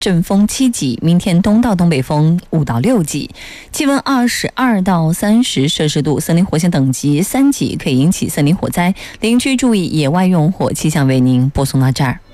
阵风7级，明天东到东北风5到6级，气温22到30摄氏度，森林火险等级3级，可以引起森林火灾，邻居注意野外用火。气象为您播送到这儿。